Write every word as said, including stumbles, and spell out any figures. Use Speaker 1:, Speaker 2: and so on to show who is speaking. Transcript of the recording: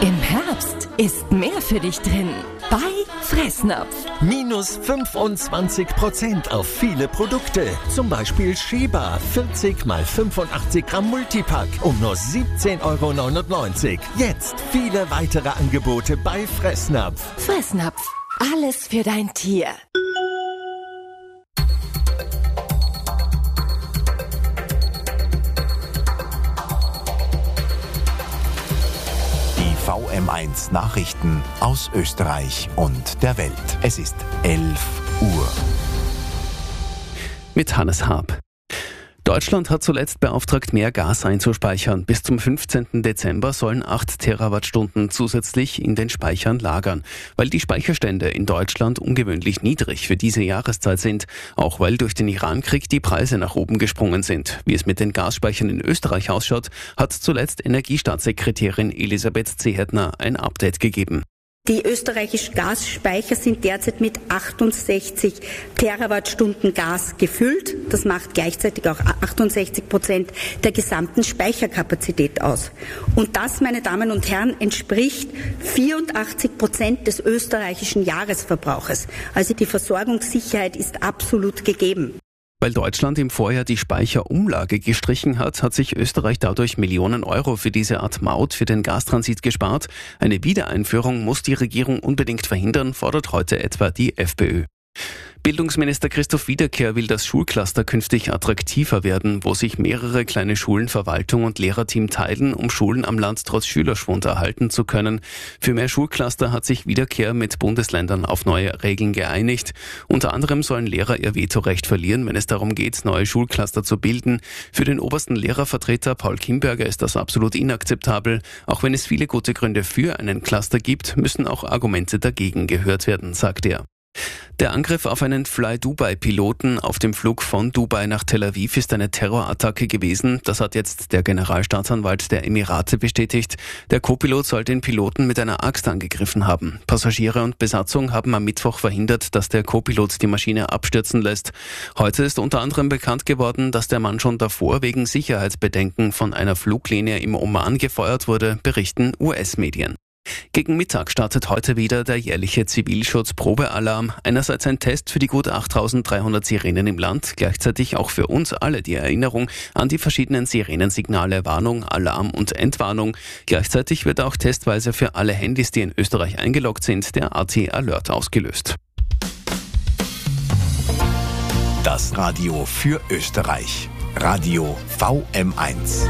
Speaker 1: Im Herbst ist mehr für dich drin bei Fressnapf.
Speaker 2: Minus fünfundzwanzig Prozent auf viele Produkte. Zum Beispiel Sheba vierzig mal fünfundachtzig Gramm Multipack um nur siebzehn Euro neunundneunzig. Jetzt viele weitere Angebote bei Fressnapf.
Speaker 1: Fressnapf, alles für dein Tier.
Speaker 3: V M eins Nachrichten aus Österreich und der Welt. Es ist elf Uhr.
Speaker 4: Mit Hannes Haab. Deutschland hat zuletzt beauftragt, mehr Gas einzuspeichern. Bis zum fünfzehnten Dezember sollen acht Terawattstunden zusätzlich in den Speichern lagern, weil die Speicherstände in Deutschland ungewöhnlich niedrig für diese Jahreszeit sind, auch weil durch den Irankrieg die Preise nach oben gesprungen sind. Wie es mit den Gasspeichern in Österreich ausschaut, hat zuletzt Energiestaatssekretärin Elisabeth Zehetner ein Update gegeben.
Speaker 5: Die österreichischen Gasspeicher sind derzeit mit achtundsechzig Terawattstunden Gas gefüllt. Das macht gleichzeitig auch achtundsechzig Prozent der gesamten Speicherkapazität aus. Und das, meine Damen und Herren, entspricht vierundachtzig Prozent des österreichischen Jahresverbrauches. Also die Versorgungssicherheit ist absolut gegeben.
Speaker 4: Weil Deutschland im Vorjahr die Speicherumlage gestrichen hat, hat sich Österreich dadurch Millionen Euro für diese Art Maut für den Gastransit gespart. Eine Wiedereinführung muss die Regierung unbedingt verhindern, fordert heute etwa die FPÖ. Bildungsminister Christoph Wiederkehr will, dass Schulcluster künftig attraktiver werden, wo sich mehrere kleine Schulen, Verwaltung und Lehrerteam teilen, um Schulen am Land trotz Schülerschwund erhalten zu können. Für mehr Schulcluster hat sich Wiederkehr mit Bundesländern auf neue Regeln geeinigt. Unter anderem sollen Lehrer ihr Vetorecht verlieren, wenn es darum geht, neue Schulcluster zu bilden. Für den obersten Lehrervertreter Paul Kimberger ist das absolut inakzeptabel. Auch wenn es viele gute Gründe für einen Cluster gibt, müssen auch Argumente dagegen gehört werden, sagt er. Der Angriff auf einen Fly-Dubai-Piloten auf dem Flug von Dubai nach Tel Aviv ist eine Terrorattacke gewesen. Das hat jetzt der Generalstaatsanwalt der Emirate bestätigt. Der Co-Pilot soll den Piloten mit einer Axt angegriffen haben. Passagiere und Besatzung haben am Mittwoch verhindert, dass der Co-Pilot die Maschine abstürzen lässt. Heute ist unter anderem bekannt geworden, dass der Mann schon davor wegen Sicherheitsbedenken von einer Fluglinie im Oman gefeuert wurde, berichten U S-Medien. Gegen Mittag startet heute wieder der jährliche Zivilschutz-Probealarm. Einerseits ein Test für die gut achttausenddreihundert Sirenen im Land, gleichzeitig auch für uns alle die Erinnerung an die verschiedenen Sirenensignale Warnung, Alarm und Entwarnung. Gleichzeitig wird auch testweise für alle Handys, die in Österreich eingeloggt sind, der A T-Alert ausgelöst.
Speaker 3: Das Radio für Österreich. Radio V M eins.